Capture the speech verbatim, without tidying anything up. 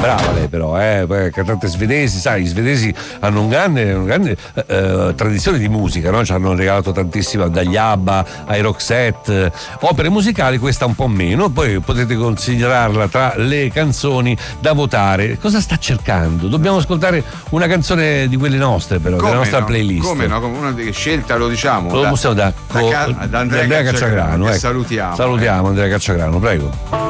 brava lei però, eh, cantante svedesi, sai, gli svedesi hanno un grande, una grande eh, tradizione di musica, no? Ci hanno regalato tantissimo, dagli ABBA ai Roxette, opere musicali, questa un po' meno, poi potete considerarla tra le canzoni da votare. Cosa sta cercando? Dobbiamo ascoltare una canzone di quelle nostre, però, come della nostra no? playlist. Come no? Come una di scelta, lo diciamo. Lo possiamo da, da, da, da Andrea, Andrea Cacciagrano, Cacciagrano, che ecco. salutiamo. Salutiamo eh. Andrea Cacciagrano, prego.